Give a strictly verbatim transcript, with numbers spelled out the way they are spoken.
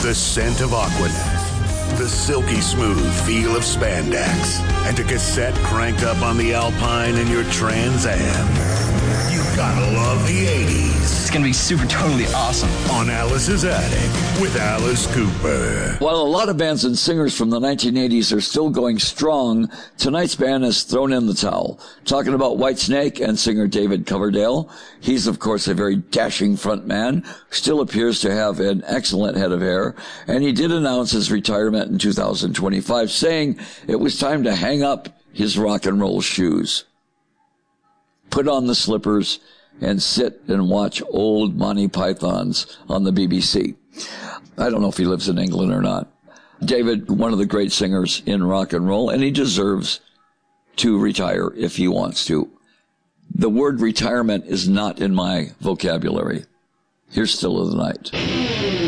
The scent of Aquanet, the silky smooth feel of spandex, and a cassette cranked up on the Alpine in your Trans Am. You gotta love the eighties. It's gonna be super totally awesome. On Alice's Attic with Alice Cooper. While a lot of bands and singers from the nineteen eighties are still going strong, tonight's band has thrown in the towel. Talking about Whitesnake and singer David Coverdale. He's, of course, a very dashing frontman, still appears to have an excellent head of hair, and he did announce his retirement in two thousand twenty-five, saying it was time to hang up his rock and roll shoes, put on the slippers, and sit and watch old Monty Pythons on the B B C. I don't know if he lives in England or not. David, one of the great singers in rock and roll, and he deserves to retire if he wants to. The word retirement is not in my vocabulary. Here's Still of the Night.